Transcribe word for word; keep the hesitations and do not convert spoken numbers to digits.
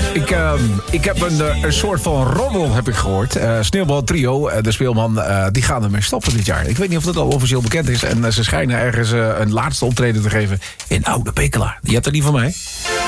Ik, uh, ik heb een, uh, een soort van roddel heb ik gehoord. Uh, Sneeuwbal Trio, uh, de speelman, uh, die gaan ermee stoppen dit jaar. Ik weet niet of dat al officieel bekend is. En uh, ze schijnen ergens uh, een laatste optreden te geven in Oude Pekela. Die hebt er niet van mij.